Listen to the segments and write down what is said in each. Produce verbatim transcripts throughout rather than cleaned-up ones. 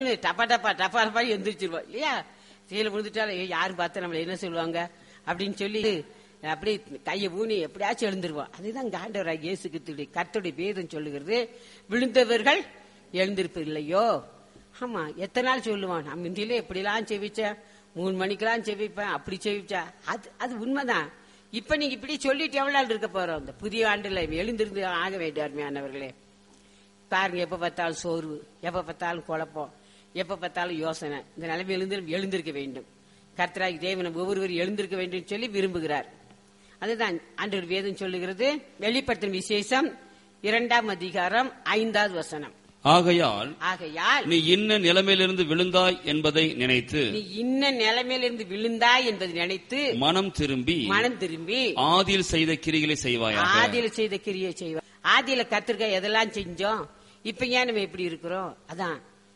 டப்பா டப்பா டப்பா டப்பா எந்திரிச்சிருவோம் இல்லையா? கீழே விழுந்துட்டாலும் யாரும் பார்த்தா நம்மள என்ன சொல்லுவாங்க அப்படின்னு சொல்லி அப்படி கையை ஊனி எப்படியாச்சும் எழுந்துருவோம். அதுதான் ஆண்டவராகிய இயேசு கிறிஸ்துவின் கர்த்தருடைய வேதம் சொல்லுகிறது. விழுந்தவர்கள் எழுந்திருப்பு இல்லையோ? ஆமா, எத்தனை நாள் சொல்லுவான், நான் முந்தியில எப்படிலாம் செவிச்சேன், மூணு மணிக்கெல்லாம் செவிப்பேன், அப்படி செவிச்சா. அது அது உண்மைதான். இப்ப நீங்க இப்படி சொல்லிட்டு எவ்வளவு நாள் இருக்க போறோம்? இந்த புதிய ஆண்டுல எழுந்திருந்து ஆக வேண்டிய அருமையானவர்களே. பாருங்க, எப்ப பார்த்தாலும் சோர்வு, எப்ப பார்த்தாலும் குழப்பம், எப்ப பார்த்தாலும் யோசனை. இந்த நிலைமை எழுந்து எழுந்திருக்க வேண்டும். கர்த்தராகி தேவன் ஒவ்வொருவரும் எழுந்திருக்க வேண்டும் சொல்லி விரும்புகிறார். அதுதான் ஆண்டவர் வேதம் சொல்லுகிறது. வெளிப்படுத்தும் விசேஷம் இரண்டாம் அதிகாரம் ஐந்தாவது வசனம். ஆகையால் ஆகையால் நீ இன்ன நிலைமையிலிருந்து விழுந்தாய் என்பதை நினைத்து நீ இன்ன நிலைமையிலிருந்து விழுந்தாய் என்பதை நினைத்து மனம் திரும்பி மனம் திரும்பி ஆதியில் செய்த கிரிகளை செய்வாயாக. ஆதியில செய்த கிரியை செய்வாய். ஆதியில கத்திரிக்காய் எதெல்லாம் செஞ்சோம், இப்ப ஏன் நம்ம எப்படி இருக்கிறோம்? அதான்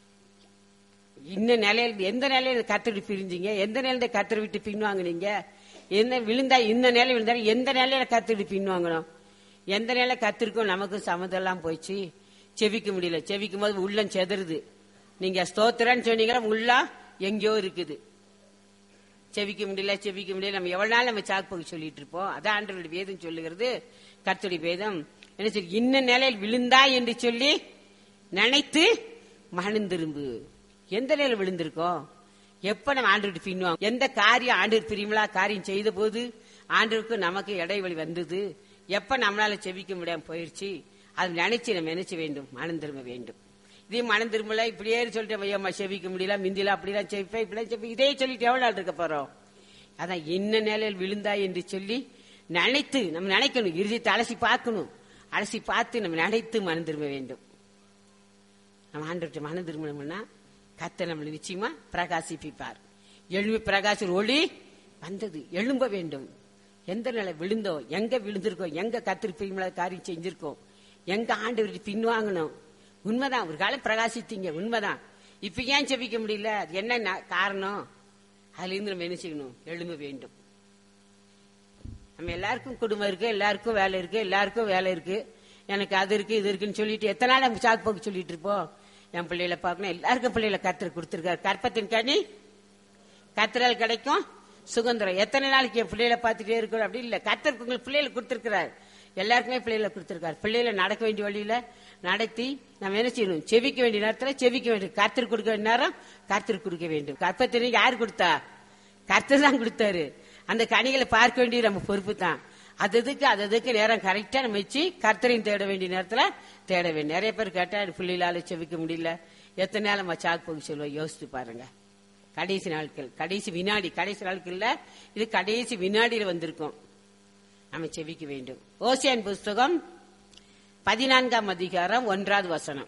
இன்ன நிலையில எந்த நிலையில கத்திரி பிரிஞ்சீங்க, எந்த நிலையில கத்திரி விட்டு பின்வாங்கினீங்க, என்ன விழுந்தா இந்த நிலை விழுந்தா எந்த நிலையில கத்திரி பின்வாங்கணும்? எந்த நிலையில கத்திருக்கோம் நமக்கும் சம்மதெல்லாம் போயிடுச்சு, செவிக்க முடியல. செவிக்கும் போது உள்ளம் செதறுது. நீங்க ஸ்தோத்திரன்னு சொன்னீங்கன்னா உள்ள எங்கேயோ இருக்குது. செவிக்க முடியல செவிக்க முடியல நம்ம எவ்வளவு நாள் நம்ம சாக்கு சொல்லிட்டு இருப்போம். அதான் ஆண்டவருடைய வேதம் சொல்லுகிறது. கர்த்தருடைய வேதம் என்ன சொல்லி, இன்ன நிலையில் விழுந்தா என்று சொல்லி நினைத்து மனம் திரும்பு. எந்த நிலையில விழுந்திருக்கோம்? எப்ப நம்ம ஆண்டவருக்கு பின்னுவோம்? எந்த காரியம் ஆண்டவர் பிரிமலா காரியம் செய்த போது ஆண்டவருக்கு நமக்கு இடைவெளி வந்தது? எப்ப நம்மளால செவிக்க முடியாம போயிடுச்சு? அது நினைச்சு நம்ம நினைச்ச வேண்டும், மனம் திரும்ப வேண்டும். இதே மனம் திரும்பல இப்படியே சொல்லிட்டு செவிக்க முடியல, மிந்தில அப்படிலாம் செவிப்பேன், இப்படிலாம் செவி, இதே சொல்லிட்டு எவ்வளவு நாள் இருக்க போறோம்? அதான் என்ன நிலையில் விழுந்தாய் என்று சொல்லி நினைத்து நம்ம நினைக்கணும். இறுதியத்தை அலசி பார்க்கணும். அலசி பார்த்து நம்ம நினைத்து மனம் திரும்ப வேண்டும். நம்ம ஆண்டவர்கிட்ட மனம் திரும்பணும்னா கர்த்தர் நம்மளை நிச்சயமா பிரகாசிப்பார். எழும்பி பிரகாச ஒளி வந்தது, எழும்ப வேண்டும். எந்த நிலை விழுந்தோம், எங்க விழுந்திருக்கோம், எங்க கர்த்தர் பிரியமுள்ள காரியம் செஞ்சிருக்கோம், எங்க ஆண்டவருக்கு பின்வாங்கணும். உண்மைதான், ஒரு காலம் பிரகாசித்தீங்க, உண்மைதான். இப்ப ஏன் செபிக்க முடியல? அது என்ன காரணம்? அதுல இருந்து நம்ம என்ன செய்யணும்? எழும்ப வேண்டும். நம்ம எல்லாருக்கும் குடும்பம் இருக்கு, எல்லாருக்கும் வேலை இருக்கு, எல்லாருக்கும் வேலை இருக்கு, எனக்கு அது இருக்கு இது இருக்குன்னு சொல்லிட்டு எத்தனை நாள் நம்ம சாக்கு போக்கு சொல்லிட்டு இருப்போம். என் பிள்ளைகளை பார்க்கணும், எல்லாருக்கும் பிள்ளைகளை கர்த்தர் கொடுத்திருக்காரு. கற்பத்தின் கனி கர்த்தரால் கிடைக்கும் சுதந்திரம். எத்தனை நாளைக்கு என் பிள்ளைகளை பார்த்துட்டே இருக்கணும் அப்படி இல்ல. கர்த்தர் உங்களுக்கு பிள்ளைகளை கொடுத்திருக்கிறார், எல்லாருக்குமே பிள்ளைகளை கொடுத்திருக்காரு. பிள்ளைகளை நடக்க வேண்டிய வழியில நடத்தி நம்ம என்ன செய்யணும்? செவிக்க வேண்டிய நேரத்துல செவிக்க வேண்டும். கர்த்தர் கொடுக்க வேண்டிய நேரம் கர்த்தர் கொடுக்க வேண்டும். கற்பத்தினை யாரு கொடுத்தா? கர்த்தர் தான் கொடுத்தாரு. அந்த கனிகளை பார்க்க வேண்டிய நம்ம பொறுப்பு தான். அதுக்கு அதுக்கு நேரம் கரெக்டா நம்ம வச்சு கர்த்தரையும் தேட வேண்டிய நேரத்துல தேட வேண்டும். நிறைய பேர் கேட்டா பிள்ளைகளால செவிக்க முடியல, எத்தனை நாள் நம்ம சாக்கு போக சொல்லுவோம்? யோசித்து பாருங்க. கடைசி நாட்கள், கடைசி வினாடி, கடைசி நாட்கள்ல இது கடைசி வினாடியில வந்திருக்கும். நம்ம செவிக்க வேண்டும். ஓசியான் புஸ்தகம் பதினான்காம் அதிகாரம் ஒன்றாவது வசனம்.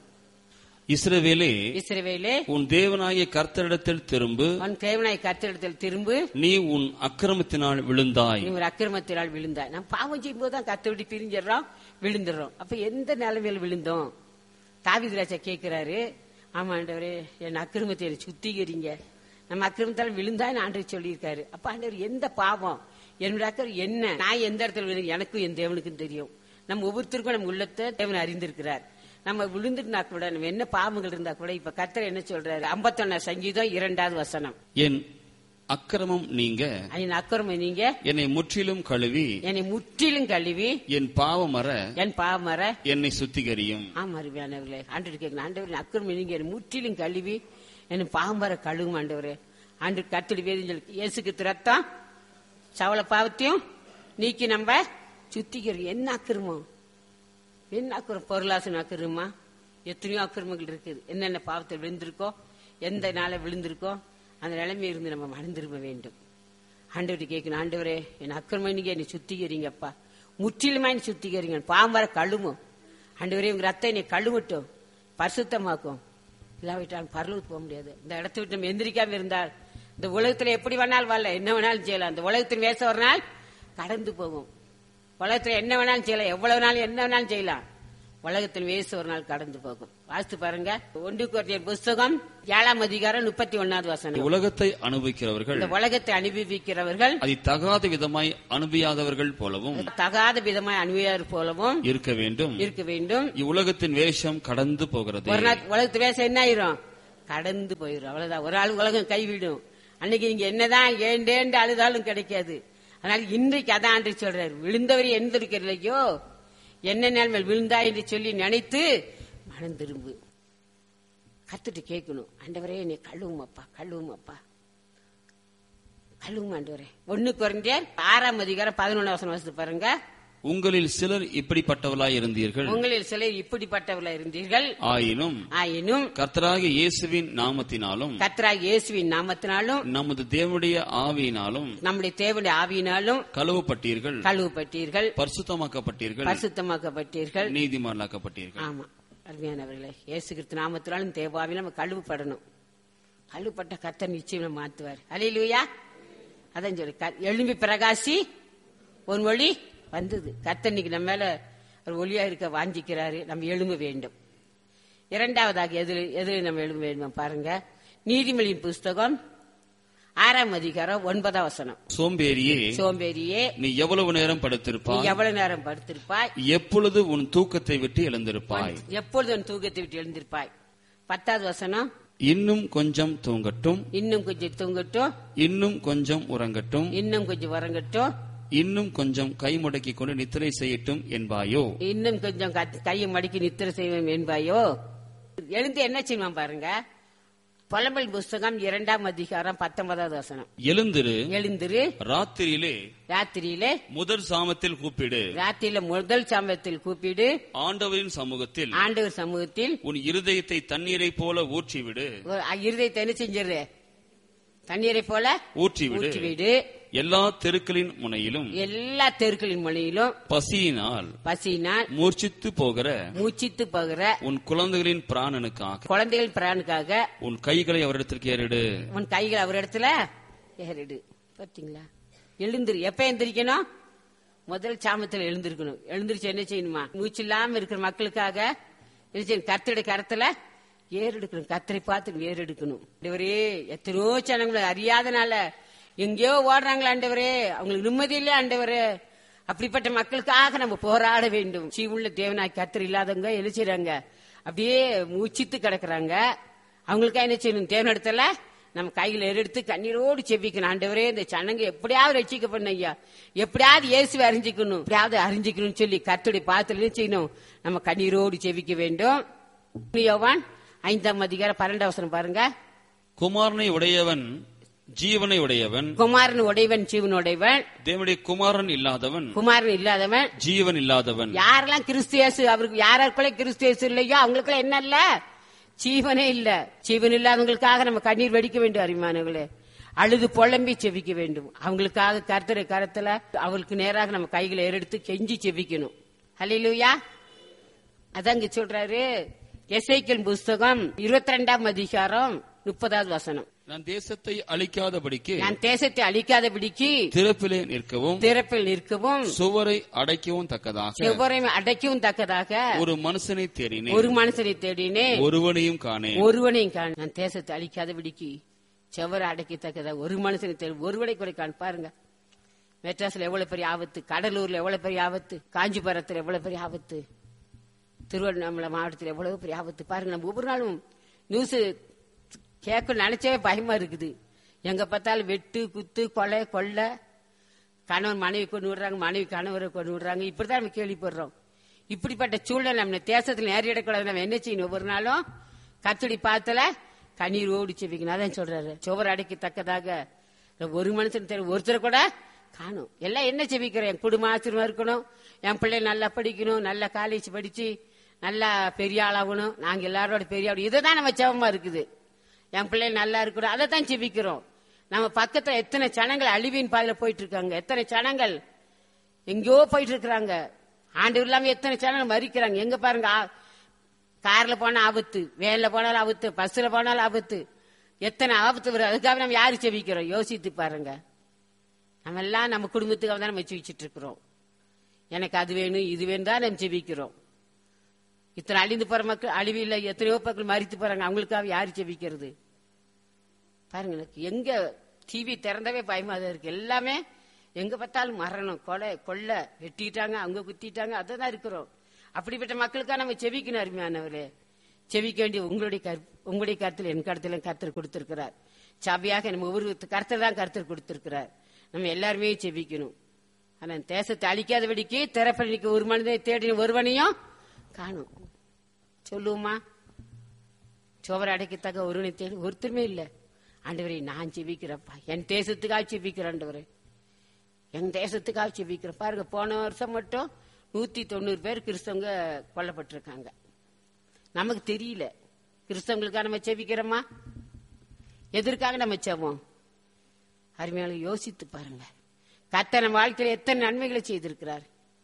இஸ்ரவேலே இஸ்ரவேலே உன் தேவனாகிய கர்த்தரிடத்தில் திரும்பு, உன் தேவனாகிய கர்த்தரிடத்தில் திரும்பு, நீ உன் அக்கிரமத்தினால் விழுந்தாய். நீ ஒரு அக்கிரமத்தினால் விழுந்தாய். நம்ம பாவம் செய்யும் போது தான் கர்த்தரை விட்டு பிரிஞ்சிடறோம், விழுந்துடுறோம். அப்ப எந்த நிலைமையில விழுந்தோம்? தாவீது ராஜா கேட்கிறாரு, ஆமா ஆண்டவரே என் அக்கிரமத்தை சுத்திகரிங்க. நம்ம அக்கிரமத்தால் விழுந்தான்னு ஆண்டவர் சொல்லியிருக்காரு. அப்ப ஆண்டவர் எந்த பாவம், என்னுடைய அக்கறை என்ன, நான் எந்த இடத்துல விழுந்து எனக்கும் என் தேவனுக்கும் தெரியும். நம்ம ஒவ்வொருத்தருக்கும் நம்ம உள்ளத்தை தேவன் அறிந்திருக்கிறார். நம்ம விழுந்துட்டுனா கூட நம்ம என்ன பாவங்கள் இருந்தா கூட இப்ப கர்த்தர் என்ன சொல்றாரு? ஐம்பத்தொன்னா சங்கீதம் இரண்டாவது வசனம். என் அக்கிரமம் நீங்க, என் அக்கிரமம் நீங்க, என்னை முற்றிலும் கழுவி, என்னை முற்றிலும் கழுவி, என் பாவமற என் பாவமற என்னை சுத்திகரியும். ஆமா அருமையானவர்களே, ஆண்டவர் கேட்கணும், ஆண்டவர் அக்கிரமம் நீங்க என்னை முற்றிலும் கழுவி என் பாவமற கழுவும் ஆண்டவரே. ஆண்டு கர்த்தருடைய வேதம் சொல்லி இயேசுக்கு ரத்தம் சவள பாவத்தையும் நீக்கி நம்ம சுத்திகரி. என்ன அக்கிரமம், என்ன அக்கிரம்? பொருளாசன அக்கிரமா, எத்தனையோ அக்கிரமங்கள் இருக்குது. என்னென்ன பாவத்தை விழுந்திருக்கோ, எந்த நாளை விழுந்திருக்கோ அந்த நிலைமை இருந்து நம்ம மனம் திரும்ப வேண்டும். ஆண்டவர்கிட்ட கேட்கணும், ஆண்டவரே என் அக்கிரமம் நீங்க என்னை சுத்திகரிங்கப்பா, முற்றிலுமா என்னை சுத்திகரிங்க, பாவம் வர கழுவும். ஆண்டவரே உங்க ரத்தம் என்னை கழுவட்டும், பரிசுத்தமாக்கும். இல்லாவிட்டால் பரலோகத்துக்கு போக முடியாது. இந்த இடத்த விட்டு நம்ம எந்திரிக்காம இருந்தால் இந்த உலகத்துல எப்படி வேணாலும் வரல, என்ன வேணாலும் செய்யலாம். இந்த உலகத்தின் வேச ஒரு நாள் கடந்து போகும். உலகத்துல என்ன வேணாலும் செய்யலாம், எவ்வளவு நாள் என்ன வேணாலும் செய்யலாம். உலகத்தின் வேச ஒரு நாள் கடந்து போகும். வாசித்து பாருங்க, ஒன்று கொரிந்தியர் புஸ்தகம் ஏழாம் அதிகாரம் முப்பத்தி ஒன்னாவது வசனம். உலகத்தை அனுபவிக்கிறவர்கள், இந்த உலகத்தை அனுபவிக்கிறவர்கள் அதை தகாத விதமாய் அனுபவியாதவர்கள் போலவும், தகாத விதமாய் அனுபவியாதவர் போலவும் இருக்க வேண்டும் இருக்க வேண்டும். இவ்வுலகத்தின் வேஷம் கடந்து போகிறது. ஒரு நாள் உலகத்து வேஷம் என்ன ஆயிரும்? கடந்து போயிடும். அவ்வளவுதான். ஒரு ஆள் உலகம் கைவிடும். அன்னைக்கு நீங்க என்னதான் ஏண்டேண்டு அழுதாலும் கிடைக்காது. அதனால இன்றைக்கு அதான் ஆண்டவர் சொல்றாரு, விழுந்தவரை எந்திருக்கிறலையோ என்ன நிலைமை விழுந்தா என்று சொல்லி நினைத்து மனம் திரும்பு. கத்துட்டு கேட்கணும், ஆண்டவரே என்னை கழுவுமாப்பா, கழுவுமாப்பா, கழுவும் ஆண்டவரே. ஒண்ணு குறைந்தார் ஆறாம் அதிகாரம் பதினொன்றாம் வசனம் வாசித்து பாருங்க. உங்களில் சிலர் இப்படிப்பட்டவர்களாய் இருந்தீர்கள், உங்களில் சிலர் இப்படிப்பட்டவர்களாய் இருந்தீர்கள். ஆயினும் ஆயினும் கர்த்தராகிய இயேசுவின் நாமத்தினாலும் கர்த்தராகிய இயேசுவின் நாமத்தினாலும் நமது தேவனுடைய ஆவியினாலும் நம்முடைய தேவனுடைய ஆவியினாலும் கழுவப்பட்டீர்கள், கழுவப்பட்டீர்கள், பரிசுத்தமாக்கப்பட்டீர்கள், பரிசுத்தமாக்கப்பட்டீர்கள், நீதிமான்களாக்கப்பட்டீர்கள். ஆமா, அருமையானவர்களே, இயேசு கிறிஸ்து நாமத்தினாலும் தேவாவிலும் நம்ம கழுவுப்படணும். கழுவுப்பட்ட கர்த்தர் நிச்சயம் மாத்துவார். அல்லேலூயா. அதான் சொல்லி எழும்பி பிரகாசி ஒரு ஒளி வந்தது. கர்த்தர் இன்னைக்கு நம்ம மேல ஒரு ஒளியா இருக்க வாஞ்சிக்கிறாரு. நம்ம எழும்ப வேண்டும். இரண்டாவதாக எதில் எதில் நம்ம எழும்ப வேண்டும் பாருங்க. நீதிமொழியின் புஸ்தகம் ஆறாம் அதிகாரம் ஒன்பதாம் வசனம். சோம்பேறியே, சோம்பேறியே, நீ எவ்வளவு நேரம் நீ படுத்திருப்பாய், எவ்வளவு நேரம் படுத்திருப்பாய், எப்பொழுது உன் தூக்கத்தை விட்டு எழுந்திருப்பாய், எப்பொழுது உன் தூக்கத்தை விட்டு எழுந்திருப்பாய். பத்தாவது வசனம். இன்னும் கொஞ்சம் தூங்கட்டும், இன்னும் கொஞ்சம் தூங்கட்டும், இன்னும் கொஞ்சம் உறங்கட்டும், இன்னும் கொஞ்சம் வரங்கட்டும், இன்னும் கொஞ்சம் கை முடக்கி கொண்டு நித்திரை செய்யட்டும் என்பாயோ, இன்னும் கொஞ்சம் கத்- கையை மடக்கி நித்திரை செய்வோம் என்பாயோ. எழுந்து என்ன செய்வான் பாருங்க. புலம்பல் புஸ்தகம் இரண்டாம் அதிகாரம் பத்தொன்பதாவது வசனம். எழுந்திரு, எழுந்திரு, ராத்திரியிலே ராத்திரியிலே முதல் சாமத்தில் கூப்பிடு, ராத்திரியில முதல் சாமத்தில் கூப்பிடு, ஆண்டவரின் சமூகத்தில் ஆண்டவர் சமூகத்தில் உன் இருதயத்தை தண்ணீரை போல ஊற்றிவிடு, ஒரு இருதயத்தை என்ன செஞ்சிரு, தண்ணீரை போல ஊற்றிவிடு, ஊற்றிவிடு. எல்லா தெருக்களின் முனையிலும் எல்லா தெருக்களின் மொழியிலும் பசியினால் பசியினால் மூர்ச்சித்து போகிற மூச்சித்து போகிற உன் குழந்தைகளின் பிராணனுக்காக குழந்தைகள் பிராணுக்காக உன் கைகளை அவரிடத்திற்கு ஏறிடு. உன் கைகள் அவர் இடத்துல ஏறிடு. பாத்தீங்களா? எழுந்திரு. எப்ப எழுந்திருக்கணும்? முதல் சாமத்தில் எழுந்திருக்கணும். எழுந்திருச்சு என்ன செய்யணுமா? மூச்சு இல்லாம இருக்கிற மக்களுக்காக என்ன செய்யணும்? கர்த்தருடைய கரத்துல ஏறெடுக்கணும். கர்த்தரை பார்த்து ஏறெடுக்கணும். ஆண்டவரே, எத்தனையோ ஜனங்களை அறியாதனால எங்கேயோ ஓடுறாங்களா ஆண்டவரே, அவங்களுக்கு நிம்மதி இல்ல ஆண்டவரே. அப்படிப்பட்ட மக்களுக்காக நம்ம போராட வேண்டும். சீவுள்ள தேவனாய் கர்த்தர் இல்லாதவங்க என்ன செய்றாங்க? அப்படியே மூச்சித்து கிடக்குறாங்க. அவங்களுக்கா என்ன செய்யணும்? தேவனிடத்துல நம்ம கையில எடுத்து கண்ணீரோடு செபிக்கணும். ஆண்டவரே, இந்த ஜனங்க எப்படியாவது ரட்சிக்கப்படணும் ஐயா, எப்படியாவது இயேசுவை அறிஞ்சிக்கணும், எப்படியாவது அறிஞ்சிக்கணும்னு சொல்லி கர்த்தருடைய பாதத்துல என்ன செய்யணும்? நம்ம கண்ணீரோடு செபிக்க வேண்டும். யோவான் ஐந்தாம் அதிகாரம் பன்னெண்டாம் வசனம் பாருங்க. குமாரனை உடையவன் ஜீவனை உடையவன், குமாரன் உடையவன் ஜீவன் உடையவன், தேவனுடைய குமாரன் இல்லாதவன் குமாரன் இல்லாதவன் ஜீவன் இல்லாதவன். யாரெல்லாம் கிறிஸ்தியேசு அவருக்கு யாருக்குள்ள கிறிஸ்தியேசு இல்லையோ அவங்களுக்குள்ள என்ன இல்ல? ஜீவனே இல்ல. ஜீவன் இல்லாதவங்களுக்காக நம்ம கண்ணீர் வெடிக்க வேண்டும். அருமையானவர்களே, அழுது புலம்பி செபிக்க வேண்டும். அவங்களுக்காக கர்த்தரை கரத்துல அவங்களுக்கு நேராக நம்ம கைகளை ஏறெடுத்து கெஞ்சி செபிக்கணும். அல்லேலூயா. அதான் இங்க சொல்றாரு எசேக்கியேல் புஸ்தகம் இருபத்தி ரெண்டாம் அதிகாரம் முப்பதாவது வசனம். நான் தேசத்தை அழிக்காதபடிக்கு நான் தேசத்தை அழிக்காதபடிக்கு திறப்பிலே நிற்கவும் திறப்பில் நிற்கவும் சுவரை அடைக்கவும் தக்கதாக செவ்வரையும் அடைக்கவும் தக்கதாக ஒரு மனுஷனை தேடினேன், ஒரு மனுஷனை தேடினேன், ஒருவனையும் காணேன். ஒருவனையும் காண. நான் தேசத்தை அழிக்காதபடிக்கு செவரை அடக்கத்தக்கதாக ஒரு மனுஷனை தேடி ஒருவனை கூட காண. பாருங்க, மெட்ராஸ்ல எவ்வளவு பெரிய ஆபத்து, கடலூர்ல எவ்வளவு பெரிய ஆபத்து, காஞ்சிபுரத்துல எவ்வளவு பெரிய ஆபத்து, திருவண்ணாமலை மாவட்டத்தில் எவ்வளவு பெரிய ஆபத்து. பாருங்க, நம்ம ஒவ்வொரு நாளும் நியூஸ் கேட்க நினைச்சவே பயமா இருக்குது. எங்க பார்த்தாலும் வெட்டு குத்து கொலை கொள்ளை, கணவன் மனைவி கொண்டு விடுறாங்க, மனைவி கணவரை கொண்டு விடுறாங்க. இப்படிதான் நம்ம கேள்விப்படுறோம். இப்படிப்பட்ட சூழ்நிலை நம்ம தேசத்தில் நேரிடக்கூடாது. நம்ம என்ன செய்யணும்? ஒவ்வொரு நாளும் கத்தடி பாத்துல கண்ணீர் ஓடி செவிக்கணும். அதான் சொல்றாரு, சுவர் அடைக்கத்தக்கதாக ஒரு மனுஷன் தெரியும் ஒருத்தர் கூட காணும். எல்லாம் என்ன செவிக்கிறோம்? என் குடும்ப ஆசிரியமா இருக்கணும், என் பிள்ளை நல்லா படிக்கணும், நல்லா காலேஜ் படிச்சு நல்லா பெரிய ஆளாகணும், நாங்க எல்லாரோட பெரிய ஆள். இதுதான் நம்ம செவமா இருக்குது. என் பிள்ளை நல்லா இருக்கணும், அதை தான் செபிக்கிறோம். நம்ம பக்கத்துல எத்தனை ஜனங்கள் அழிவின் பாதையில போயிட்டு இருக்காங்க, எத்தனை ஜனங்கள் எங்கேயோ போயிட்டு இருக்கிறாங்க. ஆண்டு இல்லாம எத்தனை ஜனங்கள் மறிக்கிறாங்க. எங்க பாருங்க, கார்ல போனா ஆபத்து, வேன்ல போனாலும் ஆபத்து, பஸ்ல போனாலும் ஆபத்து, எத்தனை ஆபத்து வரும். அதுக்காக நம்ம யாரு செபிக்கிறோம்? யோசித்து பாருங்க. நம்ம எல்லாம் நம்ம குடும்பத்துக்காக தான் நம்ம செபிச்சுட்டு இருக்கிறோம். எனக்கு அது வேணும் இது வேணும் தான் நம்ம செபிக்கிறோம். இத்தனை அழிந்து போற மக்கள் அழிவில்ல, எத்தனையோ மக்கள் மறித்து போறாங்க, அவங்களுக்காக யாரு செபிக்கிறது? பாருங்க, எனக்கு எங்க டிவி திறந்தவே பயமா தான் இருக்கு. எல்லாமே எங்க பார்த்தாலும் மரணம், கொலை கொள்ளை, வெட்டிட்டாங்க, அவங்க குத்திட்டாங்க, அதான் இருக்கிறோம். அப்படிப்பட்ட மக்களுக்காக நம்ம செபிக்கணும். அருமையானவரே, செவிக்க வேண்டிய உங்களுடைய கற்ப- உங்களுடைய கருத்தில் என் கருத்துல கர்த்தர் கொடுத்திருக்கிறார். சபையாக நம்ம ஒவ்வொரு கருத்தை தான் கர்த்தர் கொடுத்திருக்கிறார். நம்ம எல்லாருமே செவிக்கணும். ஆனா தேசத்தை அழிக்காதபடிக்கு திறப்பணிக்கு ஒரு மனிதனை தேடி ஒருவனையும் காணும் சொல்லுவோமா? சோவரை அடைக்கத்தக்க ஒருவனை தேடி ஒருத்தருமே இல்ல. ஆண்டவரே நான் செவிக்கிறப்பா, என் தேசத்துக்காக செவிக்கிறேன். ஆண்டவரே என் தேசத்துக்காக செவிக்கிறேன். பாருங்க, போன வருஷம் மட்டும் நூத்தி தொண்ணூறு பேர் கிறிஸ்தவங்க கொல்லப்பட்டிருக்காங்க. நமக்கு தெரியல. கிறிஸ்தவங்களுக்காக நம்ம செவிக்கிறோமா? எதற்காக நம்ம செவோம்? அருமையாக யோசித்து பாருங்க. கர்த்தர் நம்ம வாழ்க்கையில எத்தனை நன்மைகளை செய்திருக்கிறார்.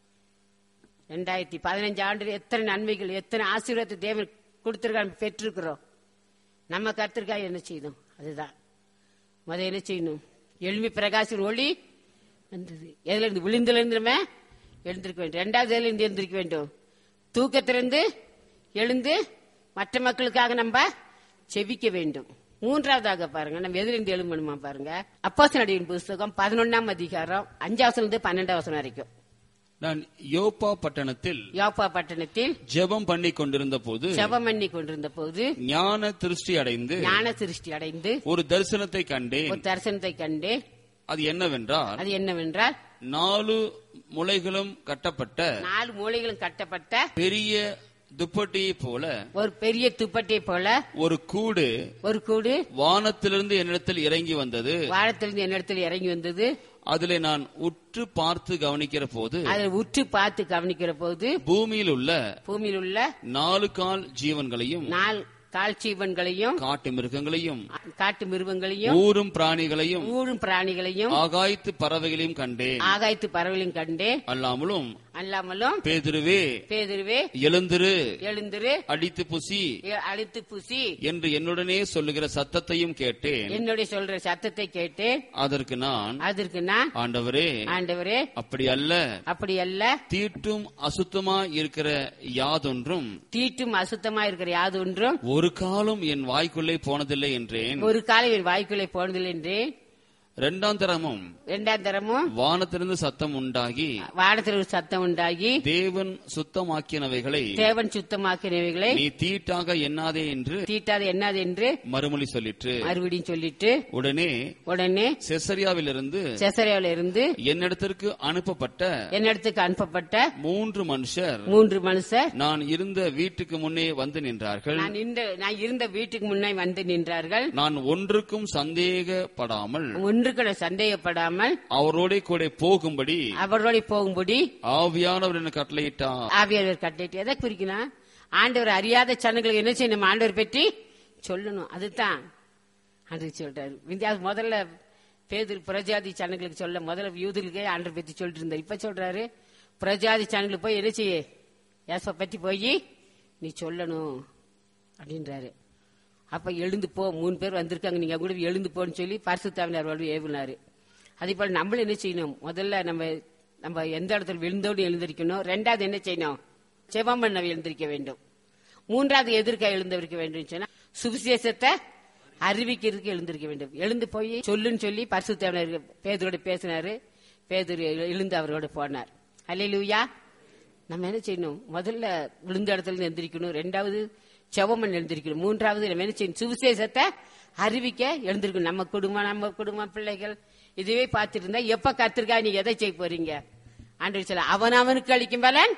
ரெண்டாயிரத்தி பதினஞ்சு ஆண்டு எத்தனை நன்மைகள், எத்தனை ஆசீர்வாதத்தை தேவன் கொடுத்திருக்காரு, பெற்றிருக்கிறோம். நம்ம கர்த்தருக்காக என்ன செய்யணும்? அதுதான் முதல்ல என்ன செய்யணும்? எழுமி பிரகாசின் ஒளி வந்தது. எதுல இருந்து? விழுந்துல இருந்து நம்ம எழுந்திருக்க வேண்டும். ரெண்டாவது எதுல இருந்து எழுந்திருக்க வேண்டும்? தூக்கத்திலிருந்து எழுந்து மற்ற மக்களுக்காக நம்ம செபிக்க வேண்டும். மூன்றாவதாக பாருங்க, நம்ம எதுல இருந்து எழும்பணுமா பாருங்க. அப்போஸ்தலர்களின் புஸ்தகம் பதினொன்னாம் அதிகாரம் அஞ்சாவது இருந்து பன்னெண்டாம் வசனம் வரைக்கும். நான் யோப்பா பட்டணத்தில் யோப்பா பட்டணத்தில் ஜெபம் பண்ணி கொண்டிருந்த போது ஜெபம் பண்ணி கொண்டிருந்த போது ஞான திருஷ்டி அடைந்து ஞான திருஷ்டி அடைந்து ஒரு தரிசனத்தை கண்டேன். ஒரு தரிசனத்தை கண்டு அது என்னவென்றால், அது என்னவென்றால் நாலு முளைகளும் கட்டப்பட்ட நாலு மூலைகளும் கட்டப்பட்ட பெரிய துப்பட்டியை போல ஒரு பெரிய துப்பட்டை போல ஒரு கூடு ஒரு கூடு வானத்திலிருந்து என்னிடத்தில் இறங்கி வந்தது. வானத்திலிருந்து என்னிடத்தில் இறங்கி வந்தது. அதிலே நான் உற்று பார்த்து கவனிக்கிற போது அதை உற்று பார்த்து கவனிக்கிற போது பூமியில் உள்ள பூமியில் உள்ள நாலு கால் ஜீவன்களையும் நாள் கால் ஜீவன்களையும் காட்டு மிருகங்களையும் காட்டு மிருகங்களையும் ஊரும் பிராணிகளையும் ஊரும் பிராணிகளையும் ஆகாயத்து பறவைகளையும் கண்டேன். ஆகாயத்து பறவைகளையும் கண்டே. அல்லாமலும் அல்லாமலும் பேதுருவே பேதுருவே எழுந்திரு, எழுந்திரு, அடித்து புசி அழித்து புசி என்று என்னுடனே சொல்லுகிற சத்தத்தையும் கேட்டேன். என்னுடைய சொல்ற சத்தத்தை கேட்டு அதற்கு நான் அதற்கு நான் ஆண்டவரே ஆண்டவரே அப்படி அல்ல, அப்படி அல்ல, தீட்டும் அசுத்தமா இருக்கிற யாதொன்றும் தீட்டும் அசுத்தமா இருக்கிற யாதொன்றும் ஒரு காலம் என் வாய்க்குள்ளே போனதில்லை என்றேன். ஒரு காலம் என் வாய்க்குள்ளே போனதில்லை என்றேன். இரண்டாம் தரமும் இரண்டாம் தரமும் வானத்திலிருந்து சத்தம் உண்டாகி வானத்தில் ஒரு சத்தம் உண்டாகி தேவன் சுத்தமாக்கினவைகளை தேவன் சுத்தமாக்கினவைகளை நீ தீட்டாக எண்ணாதே என்று தீட்டாது என்னாது என்று மறுமொழி சொல்லிற்று. மறுபடியும் சொல்லிட்டு உடனே உடனே செசரியாவிலிருந்து செசரியாவில இருந்து என்னிடத்திற்கு அனுப்பப்பட்ட என்னிடத்துக்கு அனுப்பப்பட்ட மூன்று மனுஷர் மூன்று மனுஷர் நான் இருந்த வீட்டுக்கு முன்னே வந்து நின்றார்கள். நான் இந்த நான் இருந்த வீட்டுக்கு முன்னே வந்து நின்றார்கள். நான் ஒன்றுக்கும் சந்தேகப்படாமல் ஒன்றுக்கு சந்தேகப்படாமல் அவரோட கூட போகும்படி அவரோட போகும்படி ஆவியானவர் என்ன கட்டளையிட்டார். ஆவியானவர் கட்டளையிட்டு எதை குறிக்கணும்? ஆண்டவர் அறியாத சனங்களுக்கு என்ன செய்யணும்? ஆண்டவர் பற்றி சொல்லணும். அதுதான் ஆண்டவர் சொல்றாரு. விந்தியா முதல்ல பேதுரு பிரஜாதி சனங்களுக்கு சொல்ல முதல்ல யூதர்களுக்கே ஆண்டவர் பற்றி சொல்லிட்டு இருந்தார். இப்ப சொல்றாரு பிரஜாதி சனங்களுக்கு போய் என்ன செய்ய ஏசப்ப பற்றி போய் நீ சொல்லணும் அப்படின்றாரு. அப்ப எழுந்து போ, மூணு பேர் வந்திருக்காங்க, நீங்க கூட எழுந்து போன்னு சொல்லி பரிசுத்தாவினார் ஏவினாரு. அதே போல நம்மளும் என்ன செய்யணும்? முதல்ல நம்ம நம்ம எந்த இடத்துல விழுந்தோடு எழுந்திருக்கணும். ரெண்டாவது என்ன செய்யணும்? செபம் பண்ண எழுந்திருக்க வேண்டும். மூன்றாவது எதிர்க்க எழுந்திருக்க வேண்டும் சொன்னா சுவிசேஷத்தை அறிவிக்கிறதுக்கு எழுந்திருக்க வேண்டும். எழுந்து போய் சொல்லுன்னு சொல்லி பரிசுத்தாவினார் பேதுரோட பேசினாரு. பேதுரு எழுந்து அவரோட போனார். அல்லேலூயா. நம்ம என்ன செய்யணும்? முதல்ல விழுந்த இடத்துல எந்திரிக்கணும். ரெண்டாவது செவமன் எழுந்திருக்கணும். மூன்றாவது நம்ம என்ன செய்யணும்? சுவிசேஷத்தை அறிவிக்க எழுந்திருக்கணும். நம்ம குடும்பம் நம்ம குடும்பம் பிள்ளைகள் இதுவே பார்த்துட்டு இருந்தா எப்ப கத்திருக்கா நீங்க எதை செய்ய போறீங்க? ஆண்டவர் சொல்ல அவன் அவனுக்கு அளிக்கும் பலன்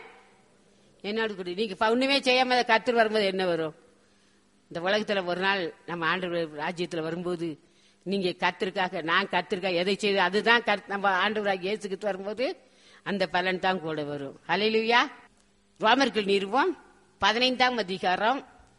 என்னோட கொடு. நீங்க ஒண்ணுமே செய்யாம கத்திர வரும்போது என்ன வரும்? இந்த உலகத்துல ஒரு நாள் நம்ம ஆண்டவர் ராஜ்யத்துல வரும்போது நீங்க கத்திற்காக நான் கத்திற்காக எதை செய்து அதுதான் நம்ம ஆண்டவராக இயேசுகிட்டு வரும்போது அந்த பலன் தான் கூட வரும். அல்லேலூயா. ரோமர்கள் நிறுவம் பதினைந்தாம் அதிகாரம்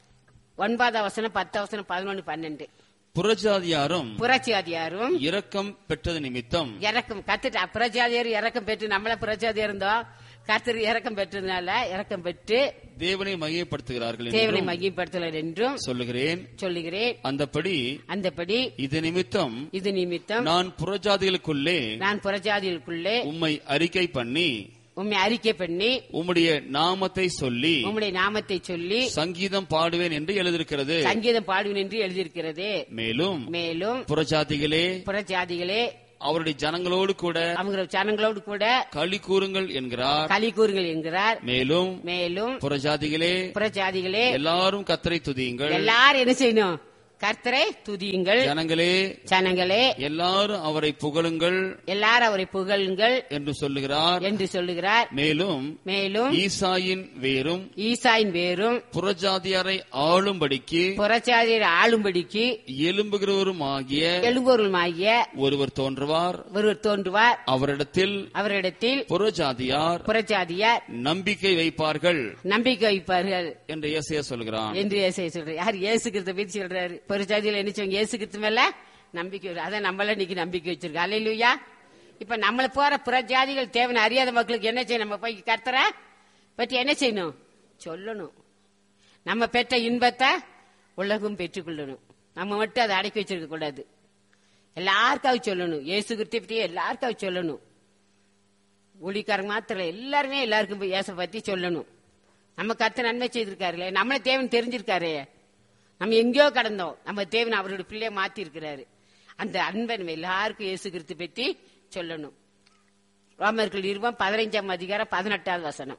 ஒன்பதாம் வசனம் பத்து வசனம் பதினொன்னு பன்னெண்டு. புறஜாதியாரும் புறஜாதியாரும் இரக்கம் பெற்றது நிமித்தம் இறக்கம் கத்துட்டு புறஜாதியார் இறக்கம் பெற்று நம்மள புறஜாதியா இருந்தோம். கர்த்தர் இறக்கம் பெற்றதுனால இறக்கம் பெற்று தேவனை மகிமைப்படுத்துகிறார்கள் தேவனை மகிமைப்படுத்தலாம் என்றும் சொல்லுகிறேன் சொல்லுகிறேன். அந்தபடி அந்தபடி இது நிமித்தம் இது நிமித்தம் நான் புறஜாதிகளுக்குள்ளே நான் புறஜாதிகளுக்குள்ளே உம்மை அறிக்கை பண்ணி உம்மை அறிக்கை பண்ணி உம்முடைய நாமத்தை சொல்லி உம்முடைய நாமத்தை சொல்லி சங்கீதம் பாடுவேன் என்று எழுதியிருக்கிறது. சங்கீதம் பாடுவேன் என்று எழுதியிருக்கிறது. மேலும் மேலும் புறஜாதிகளே புறஜாதிகளே அவருடைய ஜனங்களோடு கூட அவங்க ஜனங்களோடு கூட களி கூறுங்கள் என்கிறார். களி கூறுங்கள் என்கிறார். மேலும் மேலும் புறஜாதிகளே புறஜாதிகளே எல்லாரும் கர்த்தரை துதியுங்கள். எல்லாரும் என்ன செய்யணும்? கர்த்தரை துதியுங்கள். ஜனங்களே ஜனங்களே எல்லாரும் அவரை புகழுங்கள். எல்லாரும் அவரை புகழுங்கள் என்று சொல்லுகிறார் என்று சொல்லுகிறார். மேலும் மேலும் ஈசாயின் வேரும் ஈசாயின் வேரும் புறஜாதியாரை ஆளும்படிக்கு புறஜாதியரை ஆளும்படிக்கு எழும்புகிறவரும் ஆகிய எழும்பொருளுமாகிய ஒருவர் தோன்றுவார். ஒருவர் தோன்றுவார். அவரிடத்தில் அவரிடத்தில் புறஜாதியார் புறஜாதியார் நம்பிக்கை வைப்பார்கள் நம்பிக்கை வைப்பார்கள் என்று இயேசையா சொல்கிறான். என்று இயேசையா சொல்றார். யார்? இயேசு கிறிஸ்துவை பத்தி சொல்றாரு. புறஜாதியில என்ன செய்வாங்க? இயேசு கிறிஸ்து மேல நம்பிக்கை. அதான் நம்மள இன்னைக்கு நம்பிக்கை வச்சிருக்கோம். அல்லேலூயா. இப்ப நம்மள போற புறஜாதிகள் தேவனை அறியாத மக்களுக்கு என்ன செய்யணும்? நம்ம போய் கர்த்தரை பற்றி என்ன செய்யணும்? சொல்லணும். நம்ம பெற்ற இன்பத்தை உலகம் பெற்றுக்கொள்ளணும். நம்ம மட்டும் அதை அடக்கி வச்சிருக்க கூடாது. எல்லாருக்காக சொல்லணும். இயேசு கிறிஸ்துவை பற்றி எல்லாருக்காக சொல்லணும். ஊழிக்காரங்க மாத்திரம் எல்லாருமே எல்லாருக்கும் இயேசு பத்தி சொல்லணும். நம்ம கர்த்தர் நன்மை செய்திருக்காரு. நம்மள தேவன் தெரிஞ்சிருக்காரு. நம்ம எங்கேயோ கடந்தோம். நம்ம தேவன் அவருடைய பிள்ளைய மாத்தி இருக்கிறாரு. அந்த அன்பை நம்ம எல்லாருக்கும் இயேசு கிறிஸ்து பற்றி சொல்லணும். ரோமர்கள் இருபம் பதினைஞ்சாம் அதிகாரம் பதினெட்டாவது வசனம்.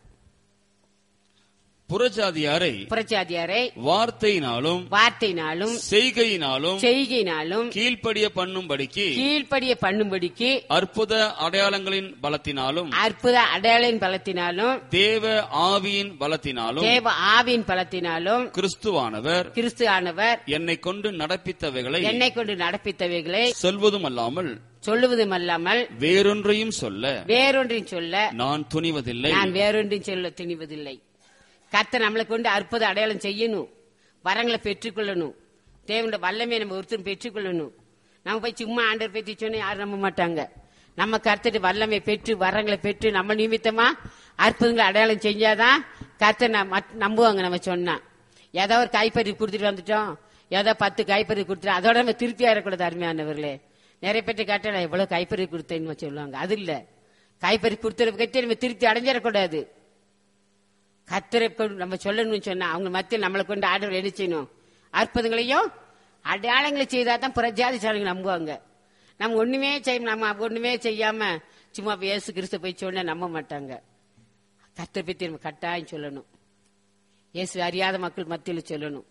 புறஜாதியாரை புறஜாதியாரை வார்த்தையினாலும் வார்த்தையினாலும் செய்கையினாலும் செய்கையினாலும் கீழ்ப்படிய பண்ணும்படிக்கு கீழ்ப்படிய பண்ணும்படிக்கு அற்புத அடையாளங்களின் பலத்தினாலும் அற்புத அடையாளின் பலத்தினாலும் தேவ ஆவியின் பலத்தினாலும் தேவ ஆவியின் பலத்தினாலும் கிறிஸ்துவானவர் கிறிஸ்து ஆனவர் என்னை கொண்டு நடப்பித்தவைகளை என்னை கொண்டு நடப்பித்தவைகளை சொல்வதும் அல்லாமல் சொல்லுவதும் அல்லாமல் வேறொன்றையும் சொல்ல வேறொன்றையும் சொல்ல நான் துணிவதில்லை. நான் வேறொன்றையும் சொல்ல துணிவதில்லை. கர்த்தர் நம்மளை கொண்டு அற்புத அடையாளம் செய்யணும். வரங்களை பெற்றுக்கொள்ளணும். தேவனுடைய வல்லமையை நம்ம ஒருத்தரும் பெற்றுக்கொள்ளணும். நம்ம போய் சும்மா ஆண்டவர் பற்றி சொன்னா யாரும் நம்ப மாட்டாங்க. நம்ம கர்த்தர் வல்லமை பெற்று வரங்களை பெற்று நம்ம நிமித்தமா அற்புதங்களை அடையாளம் செஞ்சாதான் கர்த்தர் நம்புவாங்க. நம்ம சொன்னா ஏதோ ஒரு கைப்பறி கொடுத்துட்டு வந்துட்டோம், ஏதோ பத்து கைப்பறி கொடுத்துட்டு அதோட நம்ம திருப்தி ஆயிடக்கூடாது. அருமையானவர்களே, நிறைய பேர் கேட்டா நான் எவ்வளவு கைப்பறி கொடுத்தேன்னு சொல்லுவாங்க. அது இல்ல, கைப்பறி கொடுத்தது கட்டி நம்ம திருப்தி அடைஞ்சிடக்கூடாது. கர்த்தரை நம்ம சொல்லணும்னு சொன்னா அவங்க மத்தியில் நம்மளை கொண்டு ஆண்டவர் என்ன செய்யணும்? அற்புதங்களையும் அடையாளங்களை செய்தாதான் புறஜாதி சாலைகள் நம்புவாங்க. நம்ம ஒண்ணுமே செய்ய நம்ம ஒண்ணுமே செய்யாம சும்மா இயேசு கிறிஸ்து போய் சொன்னா நம்ப மாட்டாங்க. கர்த்தரை பத்தி நம்ம கட்டாயம் சொல்லணும். இயேசு அறியாத மக்கள் மத்தியில் சொல்லணும்.